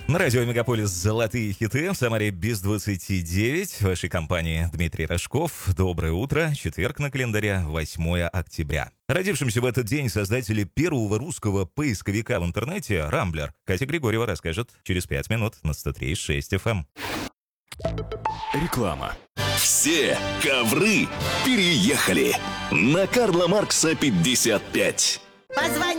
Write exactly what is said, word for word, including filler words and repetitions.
На радио «Мегаполис» «Золотые хиты». В Самаре без двадцати девять. В вашей компании Дмитрий Рожков. Доброе утро. Четверг на календаре, восьмое октября. Родившимся в этот день создатели первого русского поисковика в интернете «Рамблер» Катя Григорьева расскажет через пять минут на сто три и шесть эф эм. Реклама. Все ковры переехали на Карла Маркса пятьдесят пять. Позвони.